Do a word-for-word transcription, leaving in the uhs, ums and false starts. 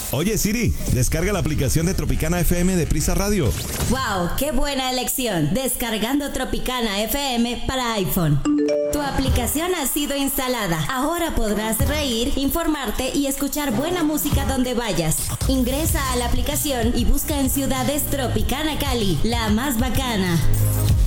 Oye Siri, descarga la aplicación de Tropicana F M de Prisa Radio. ¡Wow! ¡Qué buena elección! Descargando Tropicana F M para iPhone. Tu aplicación ha sido instalada. Ahora podrás reír, informarte y escuchar buena música donde vayas. Ingresa a la aplicación y busca en Ciudades Tropicana Cali, la más bacana.